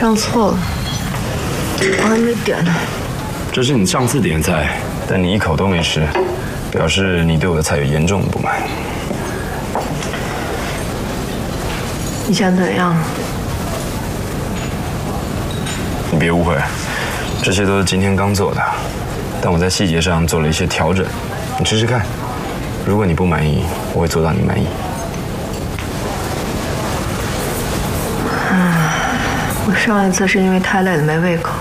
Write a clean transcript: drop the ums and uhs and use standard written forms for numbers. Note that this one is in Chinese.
上错了，我还没点呢。 这是你上次点的菜，但你一口都没吃，表示你对我的菜有严重的不满。 你想怎样？ 你别误会，这些都是今天刚做的，但我在细节上做了一些调整，你吃吃看。如果你不满意，我会做到你满意。 我上一次是因为太累了没胃口，